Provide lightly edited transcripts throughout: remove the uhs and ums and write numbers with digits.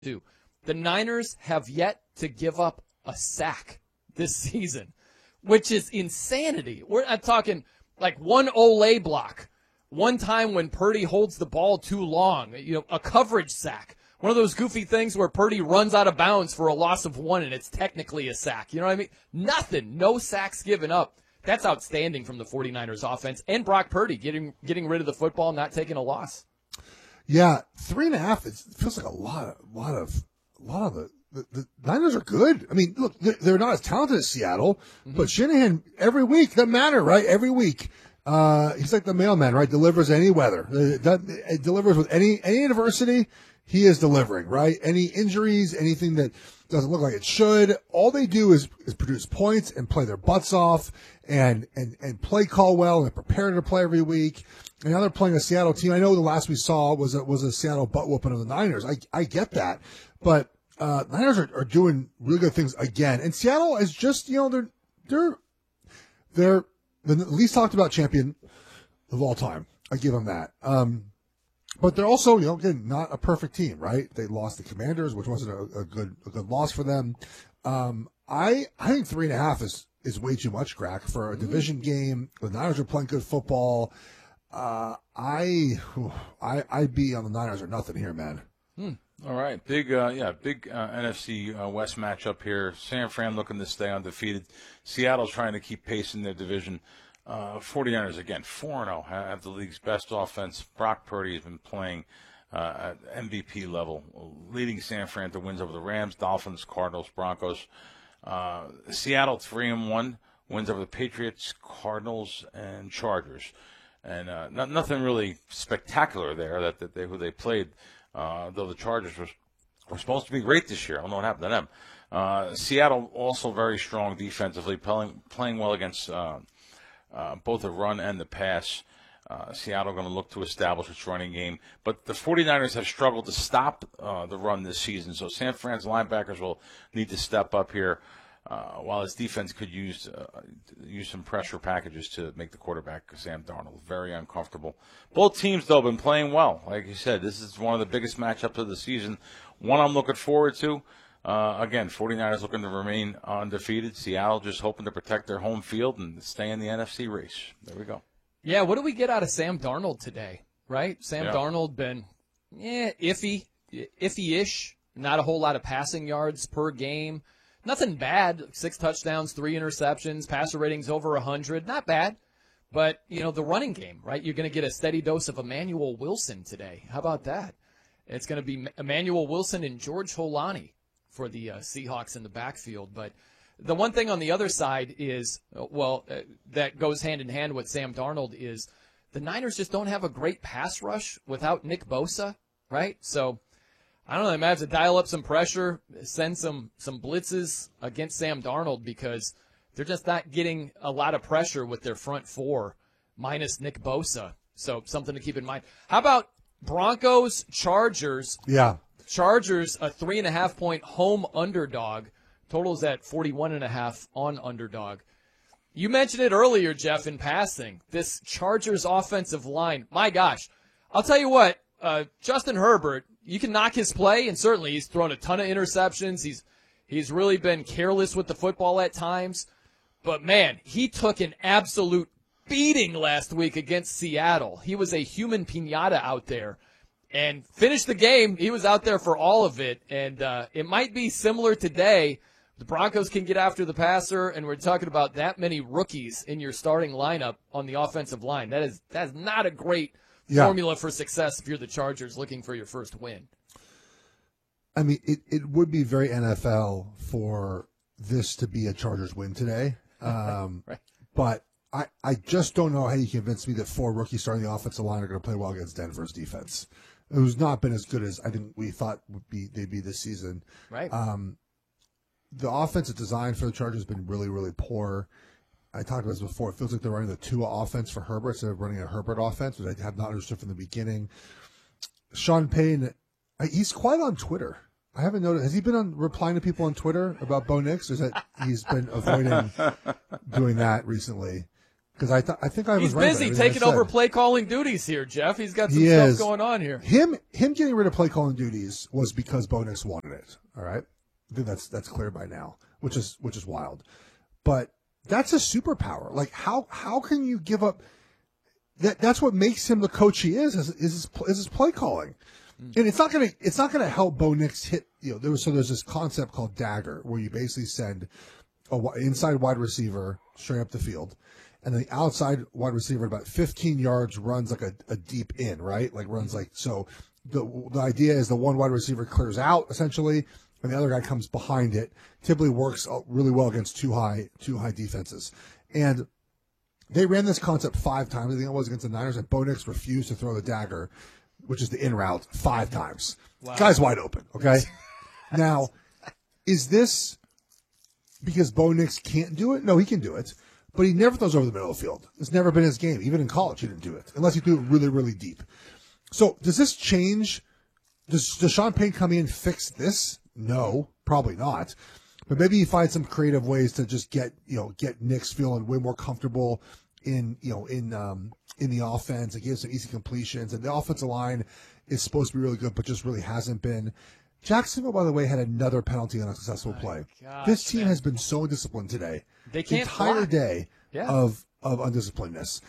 too. The Niners have yet to give up a sack this season, which is insanity. I'm talking like one Olay block, one time when Purdy holds the ball too long, a coverage sack. One of those goofy things where Purdy runs out of bounds for a loss of one and it's technically a sack. You know what I mean? Nothing. No sacks given up. That's outstanding from the 49ers offense. And Brock Purdy getting rid of the football, not taking a loss. Yeah, 3.5. It feels like a lot of the Niners are good. I mean, look, they're not as talented as Seattle, but Shanahan every week, doesn't matter, right? Every week, he's like the mailman, right? Delivers any weather. It delivers with any adversity. He is delivering, right? Any injuries, anything that doesn't look like it should. All they do is produce points and play their butts off and play call well and prepare to play every week. And now they're playing a Seattle team. I know the last we saw was a Seattle butt whooping of the Niners. I get that, but Niners are doing really good things again. And Seattle is just they're the least talked about champion of all time. I give them that. But they're also, again, not a perfect team, right? They lost the Commanders, which wasn't a good loss for them. I think 3.5 is way too much, Crack, for a division game. The Niners are playing good football. I'd be on the Niners or nothing here, man. All right, big NFC West matchup here. San Fran looking to stay undefeated. Seattle's trying to keep pace in their division. 49ers, again, 4-0, have the league's best offense. Brock Purdy has been playing at MVP level, leading San Fran to wins over the Rams, Dolphins, Cardinals, Broncos. Seattle 3-1, wins over the Patriots, Cardinals, and Chargers. And nothing really spectacular there who they played, though the Chargers were supposed to be great this year. I don't know what happened to them. Seattle also very strong defensively, playing well against both the run and the pass. Seattle going to look to establish its running game. But the 49ers have struggled to stop the run this season, so San Fran's linebackers will need to step up here, while his defense could use some pressure packages to make the quarterback, Sam Darnold, very uncomfortable. Both teams, though, have been playing well. Like you said, this is one of the biggest matchups of the season. One I'm looking forward to. Again, 49ers looking to remain undefeated. Seattle just hoping to protect their home field and stay in the NFC race. There we go. Yeah, what do we get out of Sam Darnold today, right? Sam Darnold been iffy-ish. Not a whole lot of passing yards per game. Nothing bad. 6 touchdowns, 3 interceptions, passer ratings over 100. Not bad. But, the running game, right? You're going to get a steady dose of Emmanuel Wilson today. How about that? It's going to be Emmanuel Wilson and George Holani for the Seahawks in the backfield. But the one thing on the other side is, that goes hand in hand with Sam Darnold is the Niners just don't have a great pass rush without Nick Bosa, right? So, I don't know, they might have to dial up some pressure, send some blitzes against Sam Darnold because they're just not getting a lot of pressure with their front four minus Nick Bosa. So, something to keep in mind. How about Broncos, Chargers? Yeah. Chargers, a 3.5-point home underdog. Total's at 41.5 on underdog. You mentioned it earlier, Jeff, in passing. This Chargers offensive line, my gosh. I'll tell you what, Justin Herbert, you can knock his play, and certainly he's thrown a ton of interceptions. He's really been careless with the football at times. But, man, he took an absolute beating last week against Seattle. He was a human piñata out there. And finished the game. He was out there for all of it. And it might be similar today. The Broncos can get after the passer, and we're talking about that many rookies in your starting lineup on the offensive line. That is not a great formula for success if you're the Chargers looking for your first win. I mean, it would be very NFL for this to be a Chargers win today. Right. But I just don't know how you convince me that 4 rookies starting the offensive line are going to play well against Denver's defense, who's not been as good as I think we thought they'd be this season. Right. The offensive design for the Chargers has been really, really poor. I talked about this before. It feels like they're running the Tua offense for Herbert instead of running a Herbert offense, which I have not understood from the beginning. Sean Payton, he's quiet on Twitter. I haven't noticed. Has he been replying to people on Twitter about Bo Nix? Or is that he's been avoiding doing that recently? because I think I was He's right. busy taking over play calling duties here, Jeff. He's got some stuff going on here. Him getting rid of play calling duties was because Bo Nix wanted it. All right, I think that's clear by now, which is wild. But that's a superpower. Like how can you give up? That's what makes him the coach he is his play calling. And it's not gonna help Bo Nix hit. There's this concept called dagger, where you basically send a inside wide receiver straight up the field, and the outside wide receiver at about 15 yards runs like a deep in, right? Like runs like so. The idea is the one wide receiver clears out essentially, and the other guy comes behind it. Typically works really well against two high defenses, and they ran this concept 5 times. I think it was against the Niners, and Bo Nix refused to throw the dagger, which is the in route, 5 times. Wow. Guy's wide open, okay? Now, is this because Bo Nix can't do it? No, he can do it, but he never throws over the middle of the field. It's never been his game. Even in college, he didn't do it, unless he threw it really, really deep. So does this change? Does Sean Payton come in and fix this? No, probably not. But maybe you find some creative ways to just get Nix feeling way more comfortable in the offense. It gives some easy completions, and the offensive line is supposed to be really good, but just really hasn't been. Jacksonville, by the way, had another penalty on a successful play. Gosh, this team has been so undisciplined today. They can't the entire block. day of undisciplinedness.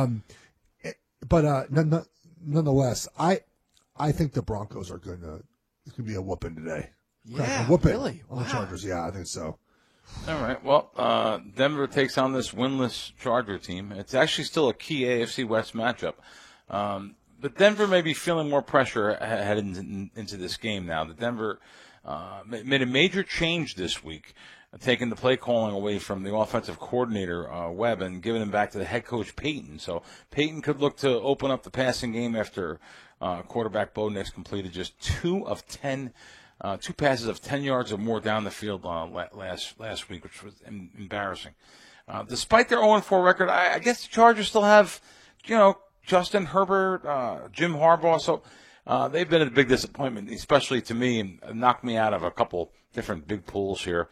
But nonetheless, I think the Broncos are going to be a whooping today. Yeah, a whooping really? on the Chargers. Yeah, I think so. All right. Well, Denver takes on this winless Charger team. It's actually still a key AFC West matchup. But Denver may be feeling more pressure heading into this game now. The Denver made a major change this week, taking the play calling away from the offensive coordinator, Webb, and giving him back to the head coach, Payton. So Payton could look to open up the passing game after quarterback Bo Nix completed just 2 passes of 10 yards or more down the field last week, which was embarrassing. Despite their 0-4 record, I guess the Chargers still have, Justin Herbert, Jim Harbaugh. So they've been a big disappointment, especially to me, and knocked me out of a couple different big pools here.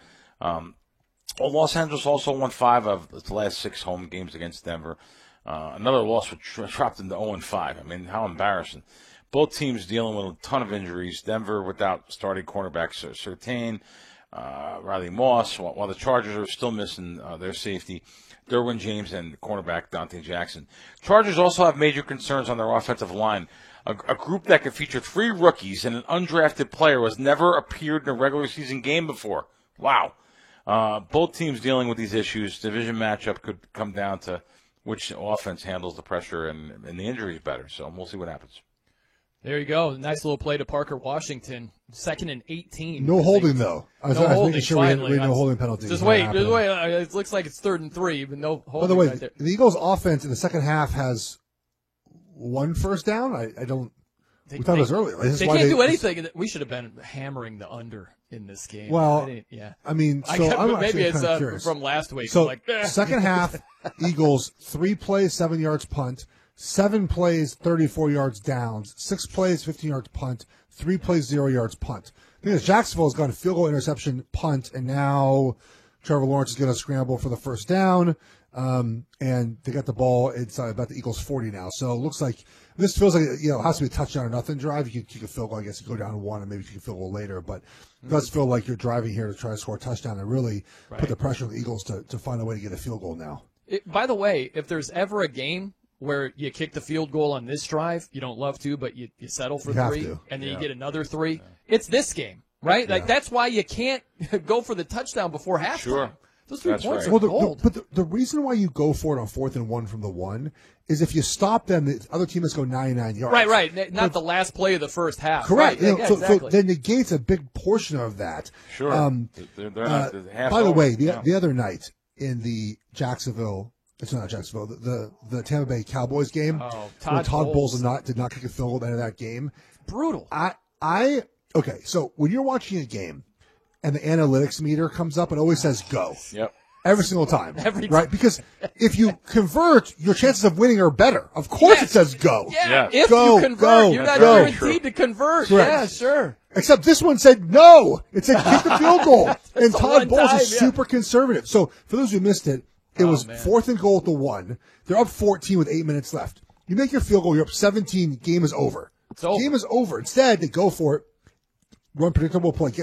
Los Angeles also won 5 of the last 6 home games against Denver. Another loss which dropped into 0-5. I mean, how embarrassing. Both teams dealing with a ton of injuries. Denver without starting cornerbacks Surtain, Riley Moss, while the Chargers are still missing their safety, Derwin James, and cornerback Dante Jackson. Chargers also have major concerns on their offensive line. A group that could feature 3 rookies and an undrafted player who has never appeared in a regular season game before. Wow. Both teams dealing with these issues. Division matchup could come down to which offense handles the pressure and the injuries better. So we'll see what happens. There you go. Nice little play to Parker Washington. 2nd and 18. No holding, though. I was making sure we had no holding penalties. Just wait. It looks like it's 3rd and 3, but no holding. By the way, right there. The Eagles' offense in the second half has 1 first down. I don't. We thought it was earlier. They can't do anything. We should have been hammering the under in this game. Well, I mean, so maybe it's curious. from last week. So second half, Eagles 3 plays, 7 yards punt. 7 plays, 34 yards downs. 6 plays, 15 yards punt. 3 plays, 0 yards punt. The thing is, Jacksonville has gone field goal, interception, punt, and now Trevor Lawrence is going to scramble for the first down. And they got the ball inside about the Eagles 40 now. So it looks like this feels like, it has to be a touchdown or nothing drive. You can kick a field goal, I guess, you go down 1 and maybe you can field goal later. But it does feel like you're driving here to try to score a touchdown and really put the pressure on the Eagles to find a way to get a field goal now. By the way, if there's ever a game where you kick the field goal on this drive, you don't love to, but you settle for 3, and then you get another 3. It's this game, right? Like that's why you can't go for the touchdown before halftime. Sure. Those 3 points are gold. But the reason why you go for it on 4th and 1 from the 1 is if you stop them, the other team must go 99 yards. Right. Not the last play of the first half. Correct. Right. Exactly. So that negates a big portion of that. Sure. They're not by the way, the other night in the Jacksonville. It's not Jacksonville. The Tampa Bay Cowboys game. Oh, Todd Bowles did not kick a field goal at the end of that game. Brutal. Okay. So when you're watching a game and the analytics meter comes up, it always says go. Yep. Every single time. Right? Because if you convert, your chances of winning are better. Of course it says go. Yeah. If you convert, you're not guaranteed to convert. Correct. Yeah, sure. Except this one said no. It said kick the field goal. And Todd Bowles is yeah. super conservative. So for those who missed it, It was man. 4th and goal at the 1. They're up 14 with 8 minutes left. You make your field goal, you're up 17, game is over. It's over. Game is over. Instead, they go for it, run predictable play,